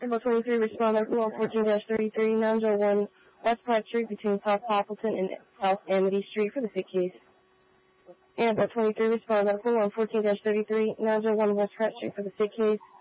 Number 23, respond to 114-33, 901 West Pratt Street between South Poppleton and South Amity Street for the sick case. Number 23, respond to 114-33, 901 West Pratt Street for the sick case.